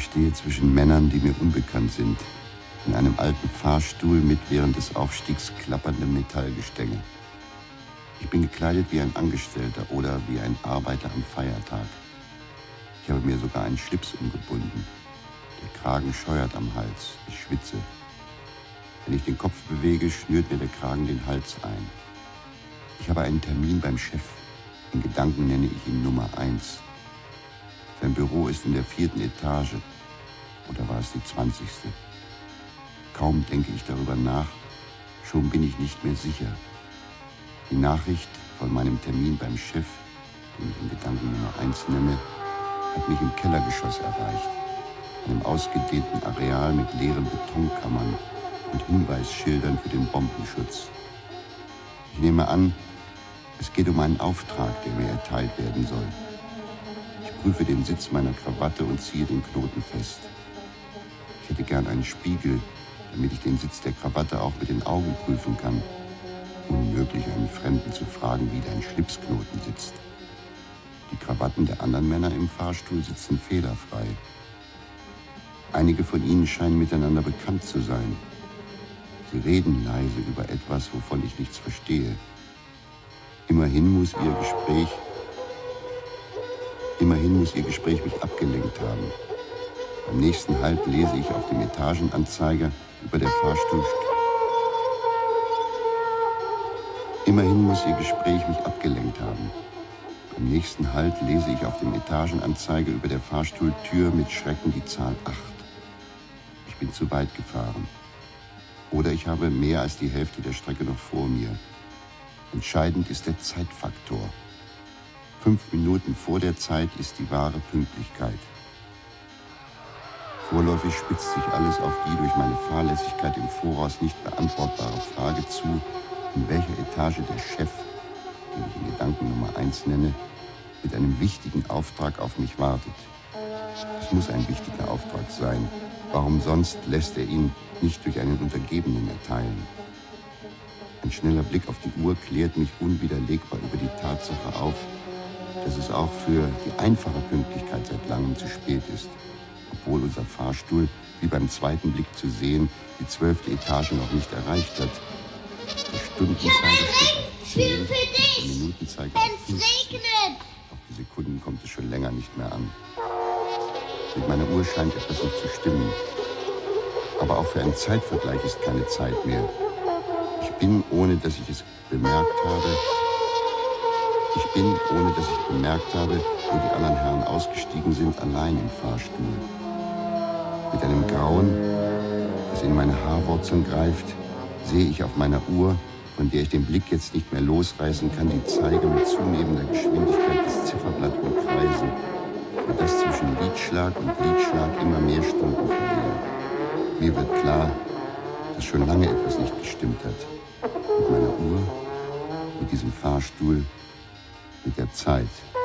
Ich stehe zwischen Männern, die mir unbekannt sind, in einem alten Fahrstuhl mit während des Aufstiegs klapperndem Metallgestänge. Ich bin gekleidet wie ein Angestellter oder wie ein Arbeiter am Feiertag. Ich habe mir sogar einen Schlips umgebunden. Der Kragen scheuert am Hals. Ich schwitze. Wenn ich den Kopf bewege, schnürt mir der Kragen den Hals ein. Ich habe einen Termin beim Chef. In Gedanken nenne ich ihn Nummer 1. Sein Büro ist in der 4. Etage. Oder war es die 20.? Kaum denke ich darüber nach, schon bin ich nicht mehr sicher. Die Nachricht von meinem Termin beim Chef, den ich in Gedanken Nummer 1 nenne, hat mich im Kellergeschoss erreicht. Einem ausgedehnten Areal mit leeren Betonkammern und Hinweisschildern für den Bombenschutz. Ich nehme an, es geht um einen Auftrag, der mir erteilt werden soll. Ich prüfe den Sitz meiner Krawatte und ziehe den Knoten fest. Ich hätte gern einen Spiegel, damit ich den Sitz der Krawatte auch mit den Augen prüfen kann. Unmöglich, einen Fremden zu fragen, wie dein Schlipsknoten sitzt. Die Krawatten der anderen Männer im Fahrstuhl sitzen fehlerfrei. Einige von ihnen scheinen miteinander bekannt zu sein. Sie reden leise über etwas, wovon ich nichts verstehe. Immerhin muss ihr Gespräch mich abgelenkt haben. Beim nächsten Halt lese ich auf dem Etagenanzeiger über der Fahrstuhl... Immerhin muss ihr Gespräch mich abgelenkt haben. Beim nächsten Halt lese ich auf dem Etagenanzeiger über der Fahrstuhltür mit Schrecken die Zahl 8. Ich bin zu weit gefahren. Oder ich habe mehr als die Hälfte der Strecke noch vor mir. Entscheidend ist der Zeitfaktor. 5 Minuten vor der Zeit ist die wahre Pünktlichkeit. Vorläufig spitzt sich alles auf die durch meine Fahrlässigkeit im Voraus nicht beantwortbare Frage zu, in welcher Etage der Chef, den ich in Gedanken Nummer 1 nenne, mit einem wichtigen Auftrag auf mich wartet. Es muss ein wichtiger Auftrag sein. Warum sonst lässt er ihn nicht durch einen Untergebenen erteilen? Ein schneller Blick auf die Uhr klärt mich unwiderlegbar über die Tatsache auf, dass es auch für die einfache Pünktlichkeit seit langem zu spät ist, obwohl unser Fahrstuhl, wie beim zweiten Blick zu sehen, die 12. Etage noch nicht erreicht hat. Der Stundenzeiger steht auf 10, der Minutenzeiger auf 15. Auf die Sekunden kommt es schon länger nicht mehr an. Mit meiner Uhr scheint etwas nicht zu stimmen. Aber auch für einen Zeitvergleich ist keine Zeit mehr. Ich bin, ohne dass ich bemerkt habe, wo die anderen Herren ausgestiegen sind, allein im Fahrstuhl. Mit einem Grauen, das in meine Haarwurzeln greift, sehe ich auf meiner Uhr, von der ich den Blick jetzt nicht mehr losreißen kann, die Zeiger mit zunehmender Geschwindigkeit das Zifferblatt umkreisen, sodass zwischen Liedschlag und Liedschlag immer mehr Stunden vergehen. Mir wird klar, dass schon lange etwas nicht gestimmt hat. Mit meiner Uhr, mit diesem Fahrstuhl, mit der Zeit.